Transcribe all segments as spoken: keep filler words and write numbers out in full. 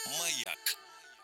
Маяк.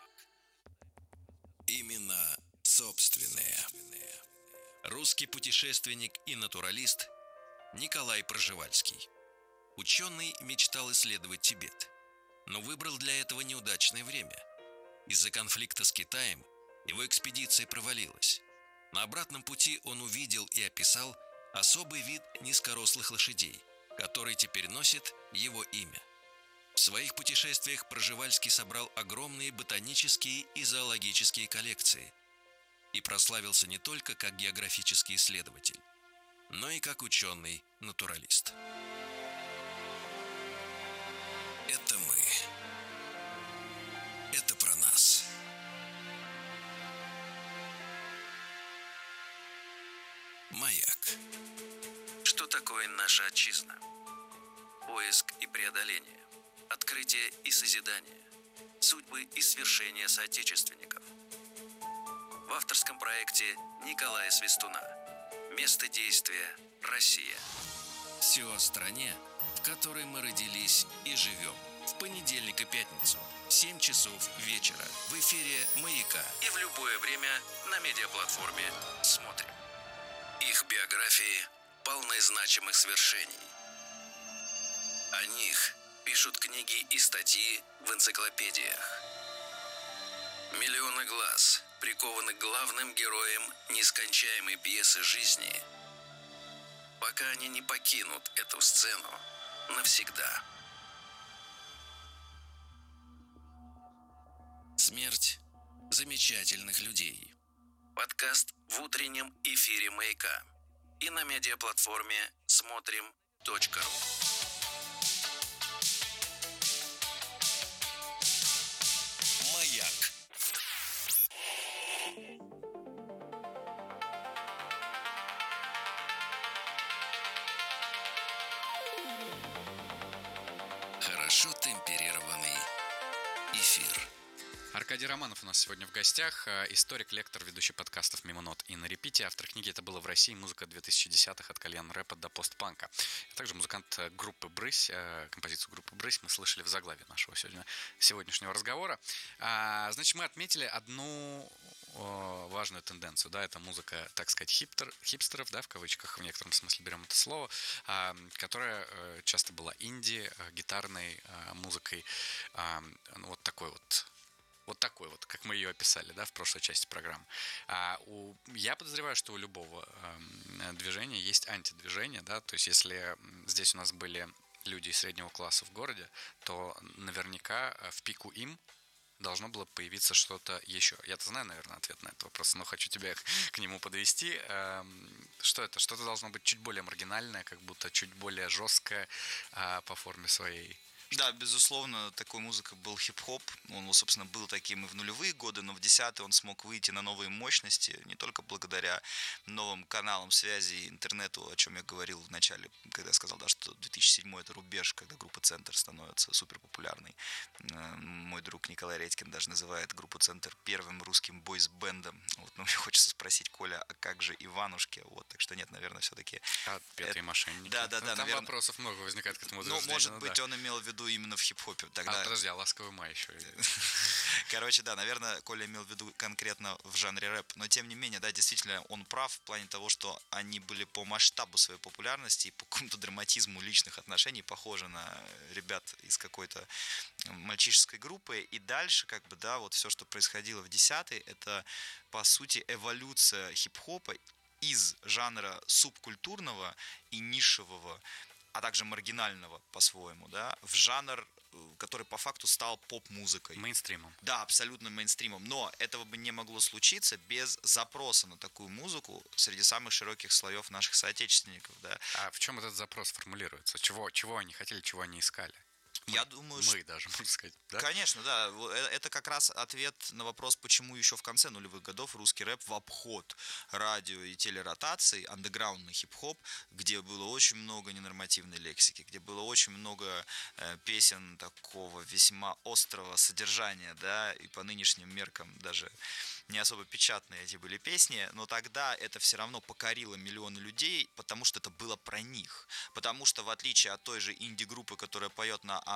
Имена собственные. Русский путешественник и натуралист Николай Пржевальский. Ученый мечтал исследовать Тибет, но выбрал для этого неудачное время. Из-за конфликта с Китаем его экспедиция провалилась. На обратном пути он увидел и описал особый вид низкорослых лошадей, который теперь носит его имя. В своих путешествиях Пржевальский собрал огромные ботанические и зоологические коллекции и прославился не только как географический исследователь, но и как ученый-натуралист. Это мы. Это про нас. Маяк. Что такое наша отчизна? Поиск и преодоление, открытие и созидание, судьбы и свершения соотечественников. В авторском проекте Николая Свистуна. Место действия – Россия. Все о стране, в которой мы родились и живем. В понедельник и пятницу в семь часов вечера в эфире «Маяка» и в любое время на медиаплатформе «Смотрим». Их биографии полны значимых свершений. О них пишут книги и статьи в энциклопедиях. Миллионы глаз прикованы к главным героям нескончаемой пьесы жизни, пока они не покинут эту сцену навсегда. Смерть замечательных людей. Подкаст в утреннем эфире «Маяка» и на медиаплатформе смотрим точка ру. Маяк. Хорошо темперированный эфир. Аркадий Романов у нас сегодня в гостях, историк, лектор, ведущий подкастов «Мимо нот» и «На репите», автор книги «Это было в России. Музыка две тысячи десятых от кальян-рэпа до постпанка». А также музыкант группы «Брысь». Композицию группы «Брысь» мы слышали в заглаве нашего сегодня, сегодняшнего разговора. Значит, мы отметили одну важную тенденцию, да, это музыка, так сказать, хиптер, хипстеров, да, в кавычках, в некотором смысле берем это слово, которая часто была инди, гитарной музыкой, вот такой вот. Вот такой вот, как мы ее описали, да, в прошлой части программы. А у, я подозреваю, что у любого э, движения есть антидвижение, да, то есть если здесь у нас были люди из среднего класса в городе, то наверняка в пику им должно было появиться что-то еще. Я-то знаю, наверное, ответ на этот вопрос, но хочу тебя к нему подвести. Э, что это? Что-то должно быть чуть более маргинальное, как будто чуть более жесткое э, по форме своей. Да, безусловно, такой музыкой был хип-хоп. Он, собственно, был таким и в нулевые годы, но в десятые он смог выйти на новые мощности, не только благодаря новым каналам связи, интернету, о чем я говорил в начале, когда я сказал, да, что две тысячи седьмой это рубеж, когда группа «Центр» становится суперпопулярной. Мой друг Николай Редькин даже называет группу «Центр» первым русским бойс-бендом. Вот, но мне хочется спросить, Коля, а как же Иванушки? Вот, так что нет, наверное, все-таки... А «Пятые это... мошенники». Да, да, да. Ну, там наверное... вопросов много возникает к этому Ну, может быть, да. он имел в виду именно в хип-хопе. Тогда... А, подожди, а «Ласковый май» еще. Короче, да, наверное, Коля имел в виду конкретно в жанре рэп. Но, тем не менее, да, действительно, он прав в плане того, что они были по масштабу своей популярности и по какому-то драматизму личных отношений похожи на ребят из какой-то мальчишеской группы. И дальше, как бы, да, вот все, что происходило в десятые, это, по сути, эволюция хип-хопа из жанра субкультурного и нишевого, а также маргинального по-своему, да, в жанр, который по факту стал поп-музыкой. Мейнстримом. Да, абсолютно мейнстримом. Но этого бы не могло случиться без запроса на такую музыку среди самых широких слоев наших соотечественников, да. А в чем этот запрос формулируется? Чего, чего они хотели, чего они искали? Мы, Я думаю, мы что... даже, можно сказать, да? Конечно, да. Это как раз ответ на вопрос, почему еще в конце нулевых годов русский рэп в обход радио и телеротаций, андеграундный хип-хоп, где было очень много ненормативной лексики, где было очень много э, песен такого весьма острого содержания, да, и по нынешним меркам даже не особо печатные эти были песни, но тогда это все равно покорило миллионы людей, потому что это было про них. Потому что в отличие от той же инди-группы, которая поет на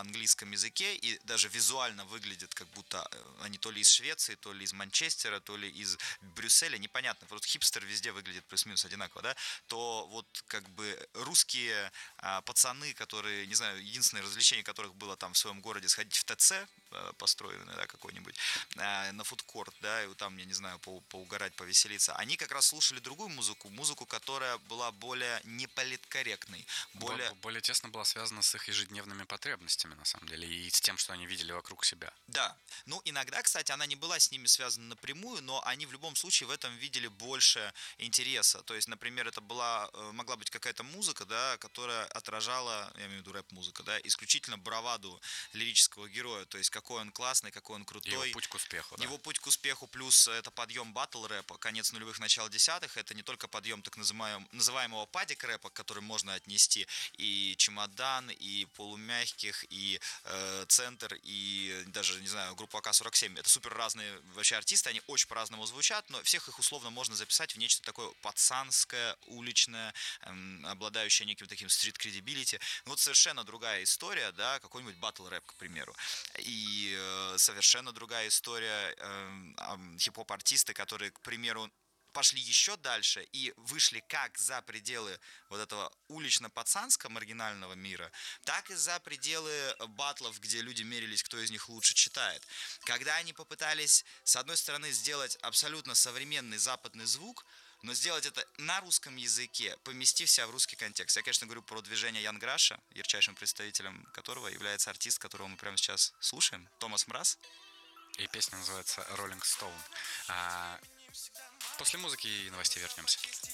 английском языке, и даже визуально выглядят, как будто они то ли из Швеции, то ли из Манчестера, то ли из Брюсселя, непонятно, просто хипстер везде выглядит плюс-минус одинаково, да, то вот как бы русские а, пацаны, которые, не знаю, единственное развлечение которых было там в своем городе сходить в ТЦ, а, построенный, да, какой-нибудь, а, на фудкорт, да, и там, я не знаю, по, поугарать, повеселиться, они как раз слушали другую музыку, музыку, которая была более неполиткорректной, более... Более тесно была связана с их ежедневными потребностями, на самом деле, и с тем, что они видели вокруг себя. Да, ну иногда, кстати, она не была с ними связана напрямую, но они в любом случае в этом видели больше интереса. То есть, например, это была, могла быть какая-то музыка, да, которая отражала, я имею в виду рэп-музыка, да, исключительно браваду лирического героя, то есть какой он классный, какой он крутой. Его путь к успеху, да. Его путь к успеху, плюс это подъем батл-рэпа, конец нулевых, начало десятых, это не только подъем так называемого, называемого падик-рэпа, к которому можно отнести и чемодан, и полумягких, и э, центр, и даже, не знаю, группу А К сорок семь. Это супер разные вообще артисты, они очень по-разному звучат, но всех их условно можно записать в нечто такое пацанское, уличное, эм, обладающее неким таким стрит-кредибилити. Вот совершенно другая история, да, какой-нибудь батл-рэп, к примеру. И э, совершенно другая история э, э, хип-хоп-артисты, которые, к примеру, пошли еще дальше и вышли как за пределы вот этого улично-пацанского маргинального мира, так и за пределы батлов, где люди мерились, кто из них лучше читает. Когда они попытались, с одной стороны, сделать абсолютно современный западный звук, но сделать это на русском языке, поместив себя в русский контекст. Я, конечно, говорю про движение Ян Граша, ярчайшим представителем которого является артист, которого мы прямо сейчас слушаем, Томас Мраз. И песня называется «Rolling Stone». А... После музыки и новостей вернемся.